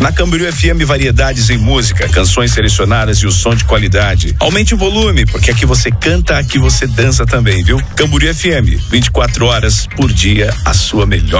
Na Camboriú FM, variedades em música, canções selecionadas e o som de qualidade. Aumente o volume, porque aqui você canta, aqui você dança também, viu? Camboriú FM, 24 horas por dia, a sua melhor